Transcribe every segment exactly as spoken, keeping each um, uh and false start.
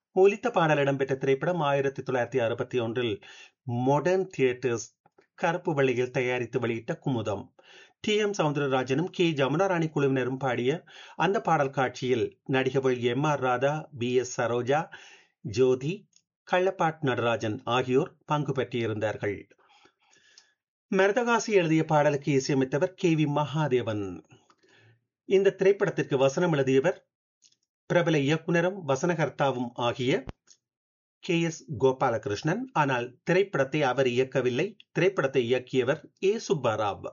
ஒலித்த பாடல் இடம்பெற்ற திரைப்படம் ஆயிரத்தி தொள்ளாயிரத்தி அறுபத்தி ஒன்றில் மாடர்ன் தியேட்டர்ஸ் கருப்பு வெள்ளையில் தயாரித்து வெளியிட்ட Kumudam. D M சவுந்தரராஜனும் K Jamunarani குழுவினரும் பாடிய அந்த பாடல் காட்சியில் நடிகர்கள் M R Radha, B S Saroja, ஜோதி, கள்ளப்பாட் நடராஜன் ஆகியோர் பங்கு பெற்றிருந்தார்கள். மரதகாசி எழுதிய பாடலுக்கு இசையமைத்தவர் கே வி மகாதேவன். இந்த திரைப்படத்திற்கு வசனம் எழுதியவர் பிரபல இயக்குனரும் வசனகர்த்தாவும் ஆகிய கே எஸ் கோபாலகிருஷ்ணன். ஆனால் திரைப்படத்தை அவர் இயக்கவில்லை. திரைப்படத்தை இயக்கியவர் ஏ சுப்பாராவ்.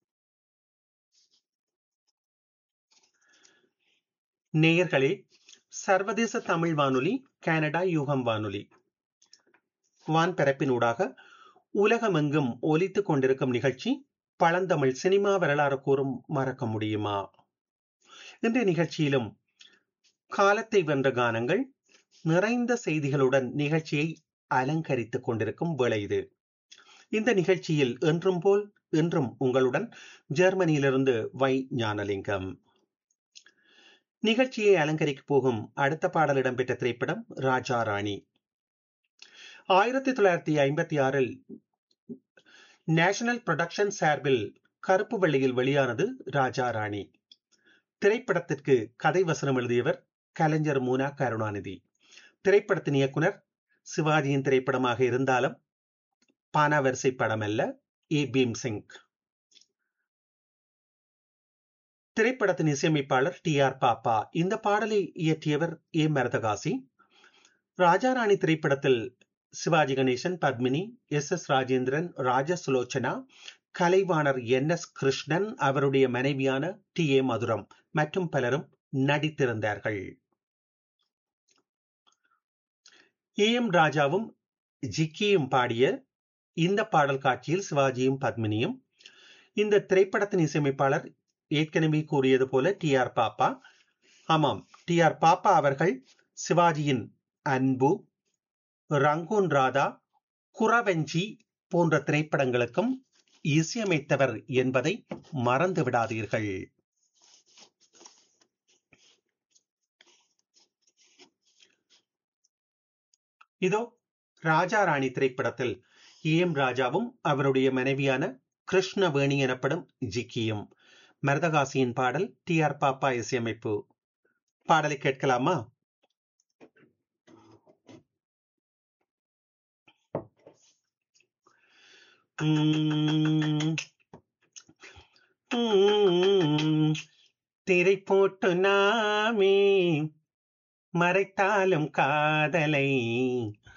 நேயர்களே, சர்வதேச தமிழ் வானொலி, கனடா யூகம் வானொலி வான்பரப்பினூடாக உலகமெங்கும் ஒலித்துக் கொண்டிருக்கும் நிகழ்ச்சி பழந்தமிழ் சினிமா வரலாறு கூறும் மறக்க முடியுமா. இன்றைய நிகழ்ச்சியிலும் காலத்தை வென்ற கானங்கள் நிறைந்த செய்திகளுடன் நிகழ்ச்சியை அலங்கரித்துக் கொண்டிருக்கும் வேளை இது. இந்த நிகழ்ச்சியில் என்றும் போல் இன்றும் உங்களுடன் ஜெர்மனியிலிருந்து வை ஞானலிங்கம். நிகழ்ச்சியை அலங்கரிக்க போகும் அடுத்த பாடல் இடம்பெற்ற திரைப்படம் ராஜா ராணி. ஆயிரத்தி தொள்ளாயிரத்தி ஐம்பத்தி ஆறில் நேஷனல் புரொடக்ஷன் சார்பில் கருப்பு வெள்ளையில் வெளியானது ராஜா ராணி. திரைப்படத்திற்கு கதை வசனம் எழுதியவர் கலைஞர் மூனா கருணாநிதி. திரைப்படத்தின் இயக்குனர் சிவாஜியின் திரைப்படமாக இருந்தாலும் பானாவரிசை படம் அல்ல, ஏ பீம்சிங். திரைப்படத்தின் இசையமைப்பாளர் டி ஆர் பாப்பா. இந்த பாடலை இயற்றியவர் ஏ மரதகாசி. ராஜாராணி திரைப்படத்தில் சிவாஜி கணேசன், பத்மினி, எஸ் எஸ் ராஜேந்திரன், ராஜ சுலோச்சனா, கலைவாணர் என் எஸ் கிருஷ்ணன், அவருடைய மனைவியான டி ஏ மதுரம் மற்றும் பலரும் நடித்திருந்தார்கள். ஏ எம் ராஜாவும் ஜிக்கியும் பாடிய இந்த பாடல் காட்சியில் சிவாஜியும் பத்மினியும். இந்த திரைப்படத்தின் இசையமைப்பாளர் ஏற்கனவே கூறியது போல டி ஆர் பாப்பா. ஆமாம், டி ஆர் பாப்பா அவர்கள் சிவாஜியின் அன்பு, ரங்கூன் ராதா, குறவஞ்சி போன்ற திரைப்படங்களுக்கும் இசையமைத்தவர் என்பதை மறந்து விடாதீர்கள். இதோ ராஜா ராணி திரைப்படத்தில் ஏ எம் ராஜாவும் அவருடைய மனைவியான கிருஷ்ணவேணி எனப்படும் ஜிக்கியும். மரதகாசியின் பாடல், டி ஆர் பாப்பா இசையமைப்பு. பாடலை கேட்கலாமா? திரை போட்டு நாமே மறைத்தாலும் காதலை